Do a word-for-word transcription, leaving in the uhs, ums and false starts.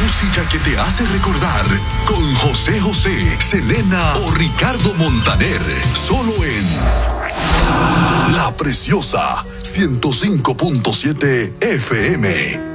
música que te hace recordar con José José, Selena o Ricardo Montaner. Solo en La Preciosa ciento cinco punto siete F M.